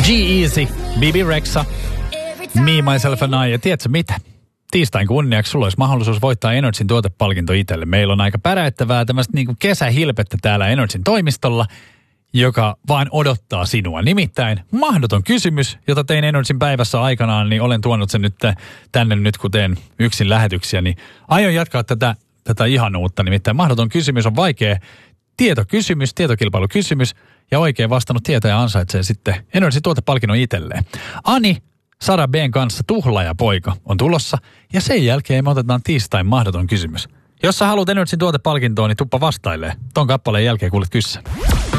G-Eazy, Bibi Rexha, Me, Myself and I. Ja tiedätkö mitä? Tiistain kunniaksi sulla olisi mahdollisuus voittaa Energyn tuotepalkinto itselle. Meillä on aika päräyttävää tämmöistä niin kuin kesähilpettä täällä Energyn toimistolla, joka vain odottaa sinua. Nimittäin mahdoton kysymys, jota tein Energyn päivässä aikanaan, niin olen tuonut sen nyt tänne nyt, kun teen yksin lähetyksiä, niin aion jatkaa tätä ihanuutta. Nimittäin mahdoton kysymys on vaikea tietokysymys, tietokilpailukysymys, ja oikein vastannut tietäjä ansaitsee sitten Energyn tuotepalkinnon itselleen. Ani Sara B:n kanssa Tuhlaajapoika on tulossa, ja sen jälkeen me otetaan tiistain mahdoton kysymys. Jos sä haluat Energyn tuotepalkintoa, niin tuppa vastailee. Ton kappaleen jälkeen kuulet kyssä.